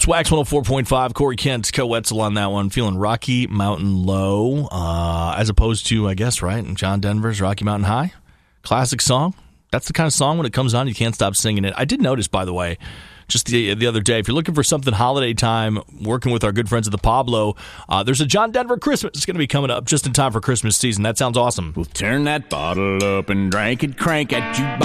It's Wax 104.5. Corey Kent, Co-Wetzel on that one. Feeling Rocky Mountain Low, as opposed to, I guess, right? John Denver's Rocky Mountain High. Classic song. That's the kind of song when it comes on, you can't stop singing it. I did notice, by the way, just the other day, if you're looking for something holiday time, working with our good friends at the Pablo, there's a John Denver Christmas. It's going to be coming up just in time for Christmas season. That sounds awesome. We'll turn that bottle up and drink it, crank at you.